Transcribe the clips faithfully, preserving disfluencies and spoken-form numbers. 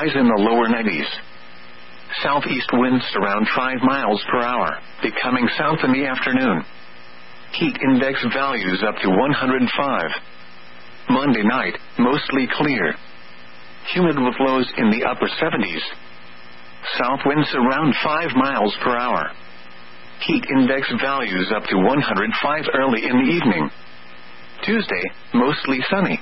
highs in the lower nineties. Southeast winds around five miles per hour, becoming south in the afternoon. Heat index values up to one hundred five. Monday night, mostly clear. Humid with lows in the upper seventies. South winds around five miles per hour. Heat index values up to one hundred five early in the evening. Tuesday, mostly sunny.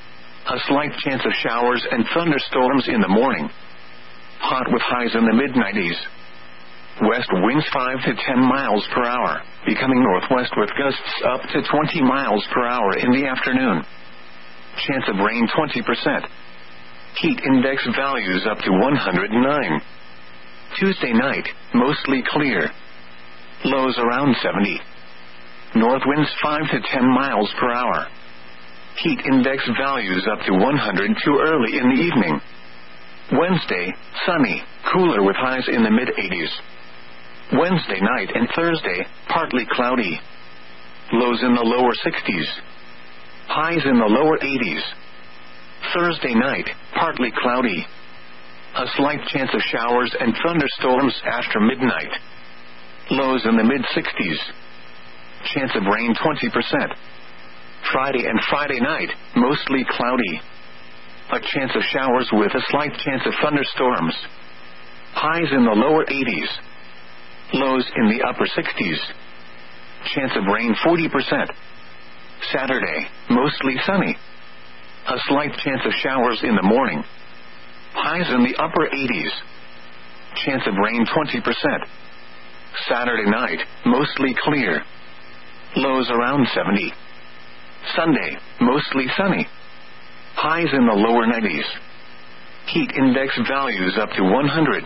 A slight chance of showers and thunderstorms in the morning. Hot with highs in the mid nineties. West winds five to ten miles per hour, becoming northwest with gusts up to twenty miles per hour in the afternoon. Chance of rain twenty percent. Heat index values up to one hundred nine. Tuesday night, mostly clear. Lows around seventy. North winds five to ten miles per hour. Heat index values up to one hundred two early in the evening. Wednesday, sunny, cooler with highs in the mid eighties. Wednesday night and Thursday, partly cloudy. Lows in the lower sixties. Highs in the lower eighties. Thursday night, partly cloudy. A slight chance of showers and thunderstorms after midnight. Lows in the mid sixties. Chance of rain twenty percent. Friday and Friday night, mostly cloudy. A chance of showers with a slight chance of thunderstorms. Highs in the lower eighties. Lows in the upper sixties. Chance of rain forty percent. Saturday, mostly sunny. A slight chance of showers in the morning. Highs in the upper eighties. Chance of rain twenty percent. Saturday night, mostly clear. Lows around seventy. Sunday, mostly sunny. Highs in the lower nineties. Heat index values up to one hundred.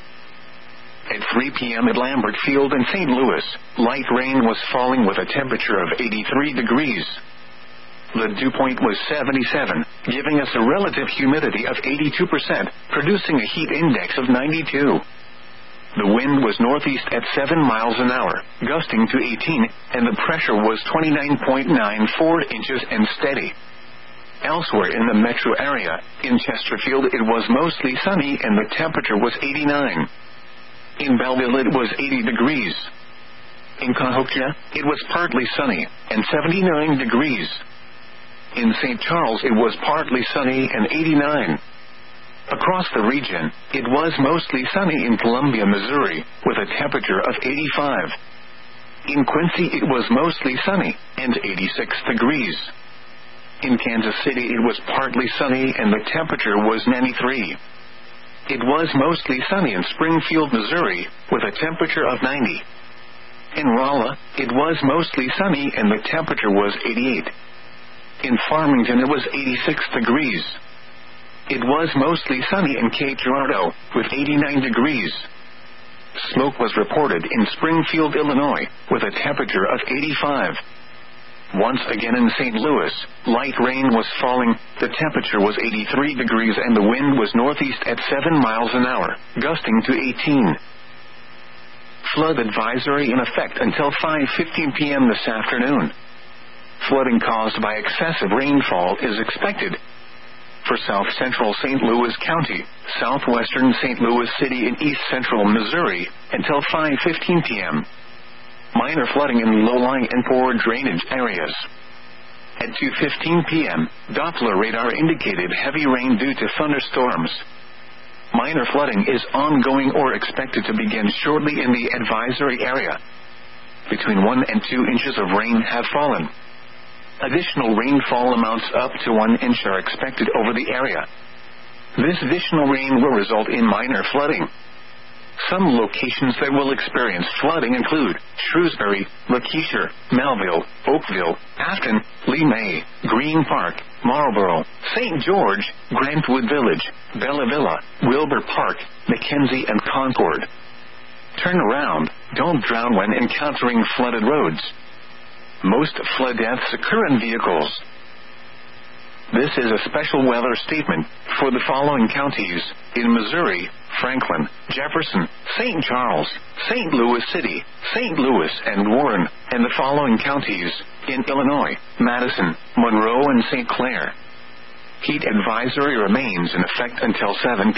At three p.m. at Lambert Field in Saint Louis, light rain was falling with a temperature of eighty-three degrees. The dew point was seventy-seven, giving us a relative humidity of eighty-two percent, producing a heat index of ninety-two. The wind was northeast at seven miles an hour, gusting to eighteen, and the pressure was twenty-nine point nine four inches and steady. Elsewhere in the metro area, in Chesterfield it was mostly sunny and the temperature was eighty-nine. In Belleville it was eighty degrees. In Cahokia, it was partly sunny, and seventy-nine degrees. In Saint Charles it was partly sunny and eighty-nine. Across the region, it was mostly sunny in Columbia, Missouri, with a temperature of eighty-five. In Quincy it was mostly sunny, and eighty-six degrees. In Kansas City it was partly sunny and the temperature was ninety-three. It was mostly sunny in Springfield, Missouri, with a temperature of ninety. In Rolla, it was mostly sunny and the temperature was eighty-eight. In Farmington it was eighty-six degrees. It was mostly sunny in Cape Girardeau, with eighty-nine degrees. Smoke was reported in Springfield, Illinois, with a temperature of eighty-five. Once again in Saint Louis, light rain was falling, the temperature was eighty-three degrees and the wind was northeast at seven miles an hour, gusting to eighteen. Flood advisory in effect until five fifteen p.m. this afternoon. Flooding caused by excessive rainfall is expected for south-central Saint Louis County, southwestern Saint Louis City and east-central Missouri until five fifteen p.m. Minor flooding in low-lying and poor drainage areas. At two fifteen p.m., Doppler radar indicated heavy rain due to thunderstorms. Minor flooding is ongoing or expected to begin shortly in the advisory area. Between one and two inches of rain have fallen. Additional rainfall amounts up to one inch are expected over the area. This additional rain will result in minor flooding. Some locations that will experience flooding include Shrewsbury, Lakeisha, Melville, Oakville, Afton, Lee May, Green Park, Marlboro, Saint George, Grantwood Village, Bella Villa, Wilbur Park, Mackenzie and Concord. Turn around, don't drown when encountering flooded roads. Most flood deaths occur in vehicles. This is a special weather statement for the following counties in Missouri: Franklin, Jefferson, Saint Charles, Saint Louis City, Saint Louis and Warren, and the following counties in Illinois: Madison, Monroe and Saint Clair. Heat advisory remains in effect until seven